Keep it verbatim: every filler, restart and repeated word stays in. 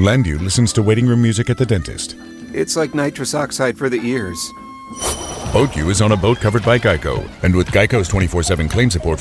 Landu listens to waiting room music at the dentist. It's like nitrous oxide for the ears. Boat U is on a boat covered by Geico. And with Geico's twenty-four seven claim support